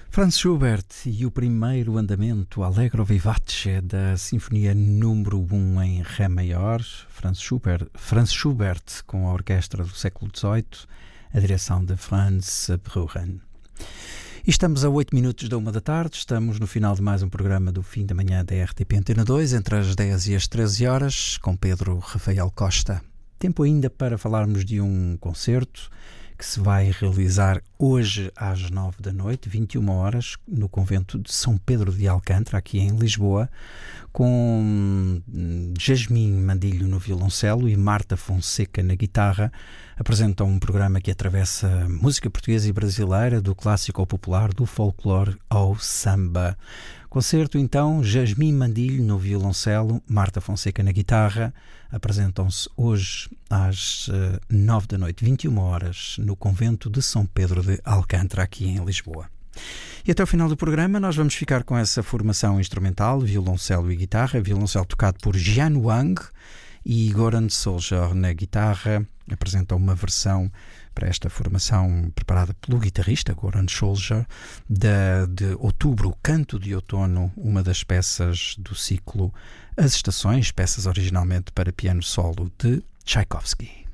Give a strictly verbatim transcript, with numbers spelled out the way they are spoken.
Franz Schubert e o primeiro andamento Allegro vivace da Sinfonia número um em Ré maior. Franz Schubert, Franz Schubert com a orquestra do século dezoito, a direção de Franz Bruren. E estamos a oito minutos da uma da tarde, estamos no final de mais um programa do fim da manhã da R T P Antena dois, entre as dez e as treze horas, com Pedro Rafael Costa. Tempo ainda para falarmos de um concerto que se vai realizar hoje às nove da noite, vinte e uma horas, no convento de São Pedro de Alcântara, aqui em Lisboa, com Jasmim Mandilho no violoncelo e Marta Fonseca na guitarra. Apresentam um programa que atravessa música portuguesa e brasileira, do clássico ao popular, do folclore ao samba. Concerto, então, Jasmim Mandilho no violoncelo, Marta Fonseca na guitarra. Apresentam-se hoje às uh, nove da noite, vinte e uma horas, no convento de São Pedro de Alcântara, aqui em Lisboa. E até o final do programa nós vamos ficar com essa formação instrumental, violoncelo e guitarra, violoncelo tocado por Jian Wang e Goran Soldier na guitarra. Apresentam uma versão para esta formação preparada pelo guitarrista Goran Soldier de, de Outubro, Canto de Outono, uma das peças do ciclo As Estações, peças originalmente para piano solo de Tchaikovsky.